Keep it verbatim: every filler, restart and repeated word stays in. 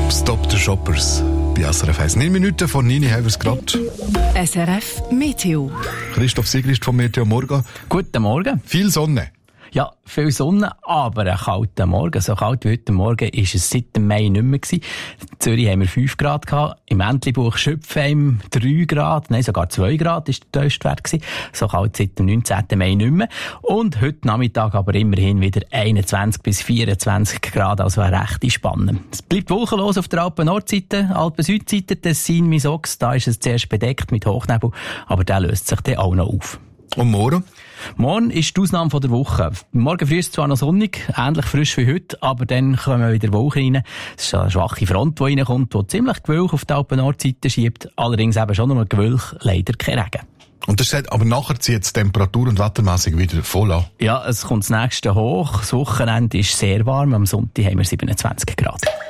Stop the Shoppers bei S R F eins. neun Minuten vor neun haben wir es gerade. S R F Meteo. Christoph Sigrist vom Meteo Morgen. Guten Morgen. Viel Sonne. Ja, viel Sonne, aber ein kalter Morgen. So kalt wie heute Morgen war es seit dem Mai nicht mehr gewesen. In Zürich haben wir fünf Grad gehabt. Im Entlebuch Schöpfheim drei Grad. Nein, sogar zwei Grad war der Tiefstwert gewesen. So kalt seit dem neunzehnten Mai nicht mehr. Und heute Nachmittag aber immerhin wieder einundzwanzig bis vierundzwanzig Grad. Also eine rechte Spanne. Es bleibt wolkenlos auf der Alpen-Nordseite, Alpen-Südseite, Tessin, Misox. Da ist es zuerst bedeckt mit Hochnebel. Aber der löst sich dann auch noch auf. Und morgen? Morgen ist die Ausnahme von der Woche. Morgen früh ist es zwar noch sonnig, ähnlich frisch wie heute, aber dann kommen wieder Wolken rein. Es ist eine schwache Front, die reinkommt, die ziemlich Gewölk auf die Alpen-Nordseite schiebt. Allerdings eben schon nur Gewölk, leider kein Regen. Und das sagt, aber nachher zieht es temperatur- und wettermässig wieder voll an. Ja, es kommt das nächste hoch. Das Wochenende ist sehr warm. Am Sonntag haben wir siebenundzwanzig Grad.